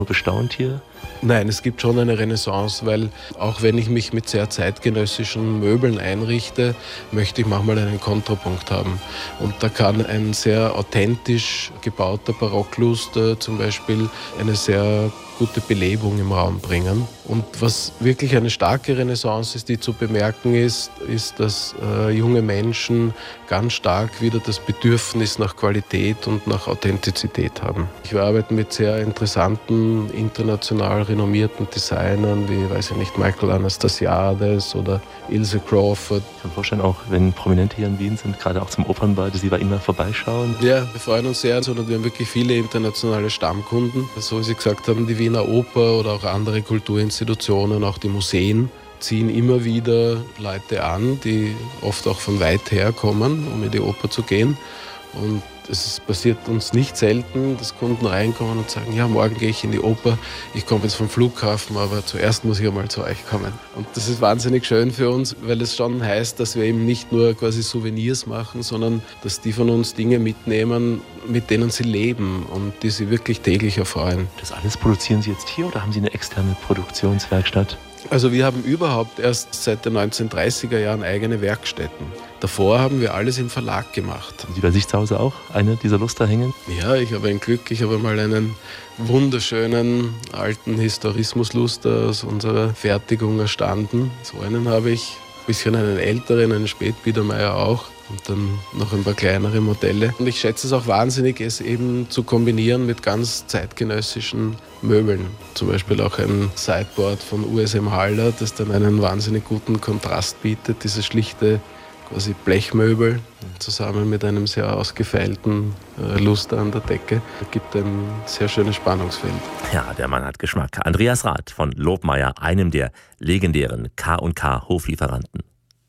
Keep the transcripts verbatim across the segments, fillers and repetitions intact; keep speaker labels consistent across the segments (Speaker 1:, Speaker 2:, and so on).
Speaker 1: bestaunt hier?
Speaker 2: Nein, es gibt schon eine Renaissance, weil auch wenn ich mich mit sehr zeitgenössischen Möbeln einrichte, möchte ich manchmal einen Kontrapunkt haben. Und da kann ein sehr authentisch gebauter Barockluster zum Beispiel eine sehr gute Belebung im Raum bringen. Und was wirklich eine starke Renaissance ist, die zu bemerken ist, ist, dass äh, junge Menschen ganz stark wieder das Bedürfnis nach Qualität und nach Authentizität haben. Wir arbeiten mit sehr interessanten, international renommierten Designern wie, weiß ich nicht, Michael Anastasiades oder Ilse Crawford.
Speaker 1: Ich kann mir vorstellen, auch wenn Prominente hier in Wien sind, gerade auch zum Opernball, dass Sie bei Ihnen mal vorbeischauen.
Speaker 2: Ja, wir freuen uns sehr, sondern wir haben wirklich viele internationale Stammkunden. So wie Sie gesagt haben, die Wiener Oper oder auch andere Kulturinstitutionen, auch die Museen, ziehen immer wieder Leute an, die oft auch von weit her kommen, um in die Oper zu gehen. Und es passiert uns nicht selten, dass Kunden reinkommen und sagen, ja, morgen gehe ich in die Oper, ich komme jetzt vom Flughafen, aber zuerst muss ich einmal zu euch kommen. Und das ist wahnsinnig schön für uns, weil es schon heißt, dass wir eben nicht nur quasi Souvenirs machen, sondern dass die von uns Dinge mitnehmen, mit denen sie leben und die sie wirklich täglich erfreuen.
Speaker 1: Das alles produzieren Sie jetzt hier oder haben Sie eine externe Produktionswerkstatt?
Speaker 2: Also wir haben überhaupt erst seit den neunzehnhundertdreißiger Jahren eigene Werkstätten. Davor haben wir alles im Verlag gemacht.
Speaker 1: Haben Sie bei sich zu Hause auch eine dieser Luster hängen?
Speaker 2: Ja, ich habe ein Glück. Ich habe mal einen wunderschönen alten Historismusluster aus unserer Fertigung erstanden. So einen habe ich, ein bisschen einen älteren, einen Spätbiedermeier auch. Und dann noch ein paar kleinere Modelle. Und ich schätze es auch wahnsinnig, es eben zu kombinieren mit ganz zeitgenössischen Möbeln. Zum Beispiel auch ein Sideboard von U S M Haller, das dann einen wahnsinnig guten Kontrast bietet. Dieses schlichte quasi Blechmöbel zusammen mit einem sehr ausgefeilten äh, Luster an der Decke. Das gibt ein sehr schönes Spannungsfeld.
Speaker 1: Ja, der Mann hat Geschmack. Andreas Rath von Lobmeier, einem der legendären K und K Hoflieferanten.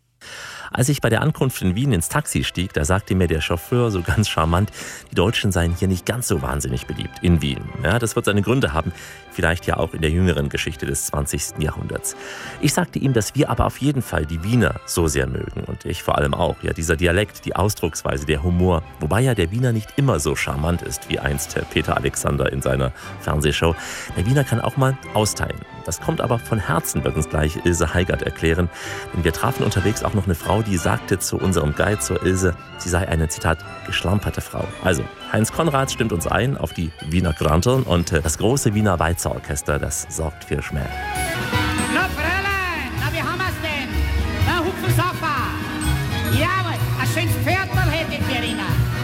Speaker 1: Als ich bei der Ankunft in Wien ins Taxi stieg, da sagte mir der Chauffeur so ganz charmant, die Deutschen seien hier nicht ganz so wahnsinnig beliebt in Wien. Ja, das wird seine Gründe haben, vielleicht ja auch in der jüngeren Geschichte des zwanzigsten Jahrhunderts. Ich sagte ihm, dass wir aber auf jeden Fall die Wiener so sehr mögen und ich vor allem auch. Ja, dieser Dialekt, die Ausdrucksweise, der Humor, wobei ja der Wiener nicht immer so charmant ist wie einst Herr Peter Alexander in seiner Fernsehshow. Der Wiener kann auch mal austeilen. Das kommt aber von Herzen, wird uns gleich Ilse Heigert erklären. Denn wir trafen unterwegs auch noch eine Frau, die sagte zu unserem Guide, zur Ilse, sie sei eine, Zitat, geschlamperte Frau. Also, Heinz Konrad stimmt uns ein auf die Wiener Granteln und das große Wiener Weizerorchester, das sorgt für Schmäh.
Speaker 3: Na, Fräulein, na, wie haben wir's denn? Na, Hupfensofa. Jawohl, ein schönes Pferdl hätte ich für Ihnen.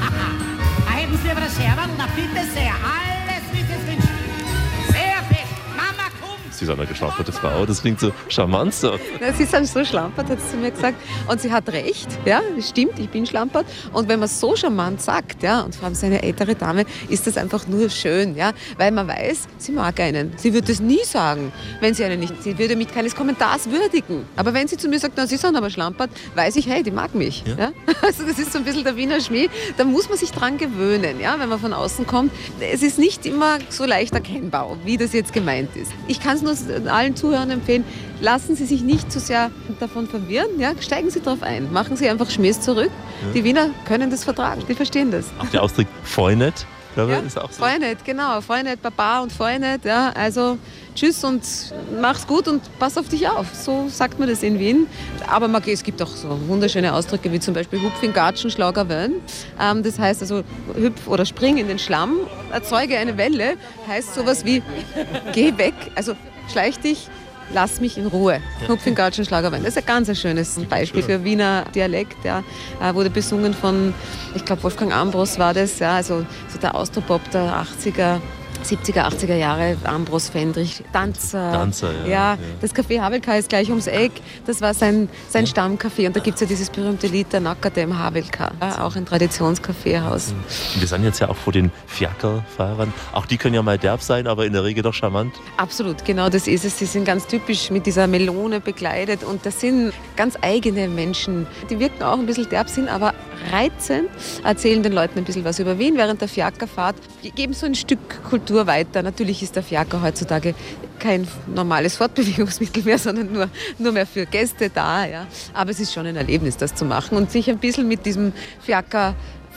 Speaker 3: Haha, hätten Sie aber ein Scherberl? Na, bitte sehr, alles, wie Sie es wünschen. Sehr fest. Mama, komm.
Speaker 1: Sie ist eine geschlamperte Frau, das klingt so charmant so.
Speaker 4: Na, sie ist so schlampert, hat sie mir gesagt. Und sie hat recht, ja, das stimmt, ich bin schlampert. Und wenn man so charmant sagt, ja, und vor allem seine ältere Dame, ist das einfach nur schön, ja, weil man weiß, sie mag einen. Sie würde es nie sagen, wenn sie einen nicht, sie würde mich keines Kommentars würdigen. Aber wenn sie zu mir sagt, na, sie sind aber schlampert, weiß ich, hey, die mag mich. Ja? Ja? Also das ist so ein bisschen der Wiener Schmäh. Da muss man sich dran gewöhnen, ja, wenn man von außen kommt. Es ist nicht immer so leicht erkennbar, wie das jetzt gemeint ist. Ich kann es nur allen Zuhörern empfehlen, lassen Sie sich nicht zu sehr davon verwirren, ja? Steigen Sie drauf ein, machen Sie einfach Schmähs zurück. Ja. Die Wiener können das vertragen, die verstehen das.
Speaker 1: Auch der Ausdruck Feunet, glaube ich,
Speaker 4: ja,
Speaker 1: ist auch so.
Speaker 4: Feunet, genau, Feunet, Baba und Feunet, ja, also tschüss und mach's gut und pass auf dich auf, so sagt man das in Wien. Aber man, es gibt auch so wunderschöne Ausdrücke, wie zum Beispiel Hupf in Gatschen, Schlager Wellen. Ähm, das heißt also, hüpf oder spring in den Schlamm, erzeuge eine Welle, heißt sowas wie, geh weg, also schleich dich, lass mich in Ruhe. Ja. Hupf in Gatschen, Schlagerwein. Das ist ein ganz schönes Beispiel für Wiener Dialekt. Ja. Wurde besungen von, ich glaube, Wolfgang Ambros war das. Ja. Also so der Austropop der achtziger, siebziger, achtziger Jahre, Ambros, Fendrich, Danzer.
Speaker 1: Danzer, ja.
Speaker 4: Ja, ja. Das Café Havelka ist gleich ums Eck. Das war sein, sein ja. Stammcafé. Und da gibt es ja dieses berühmte Lied der Nacker dem Havelka. Ja, auch ein Traditionskaffeehaus.
Speaker 1: Wir sind jetzt ja auch vor den Fiakerfahrern. Auch die können ja mal derb sein, aber in der Regel doch charmant.
Speaker 4: Absolut, genau das ist es. Sie sind ganz typisch mit dieser Melone bekleidet. Und das sind ganz eigene Menschen. Die wirken auch ein bisschen derb, sind aber reizend, erzählen den Leuten ein bisschen was über Wien während der Fiakerfahrt. Die geben so ein Stück Kultur weiter. Natürlich ist der Fiaker heutzutage kein normales Fortbewegungsmittel mehr, sondern nur, nur mehr für Gäste da. Ja. Aber es ist schon ein Erlebnis, das zu machen und sich ein bisschen mit diesem Fiaker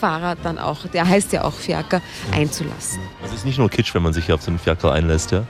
Speaker 4: Fahrer dann auch, der heißt ja auch Fiaker, einzulassen.
Speaker 1: Also es ist nicht nur Kitsch, wenn man sich auf so einen Fiaker einlässt, ja?